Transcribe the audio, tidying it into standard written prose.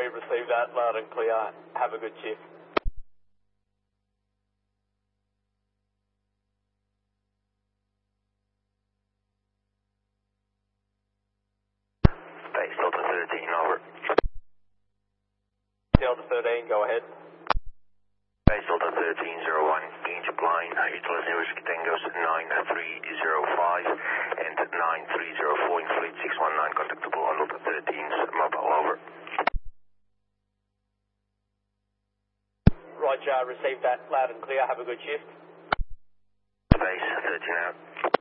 we received that loud and clear. Have a good shift. Base Delta 13, over. Delta 13, go ahead. Base Delta 1301, Egypt line, utilizing Whiskey Tangos 9305 and 9304 in fleet 619, contactable on Delta 13's mobile, over. Roger, received that loud and clear. Have a good shift. Base 13 out.